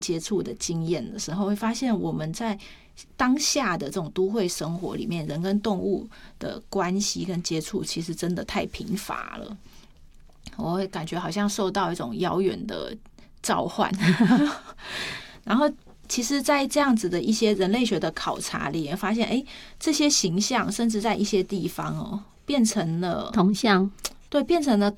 接触的经验的时候，会发现我们在当下的这种都会生活里面，人跟动物的关系跟接触其实真的太贫乏了。我会感觉好像受到一种遥远的召唤然后其实在这样子的一些人类学的考察里发现，这些形象甚至在一些地方变成了铜像， 对，变成了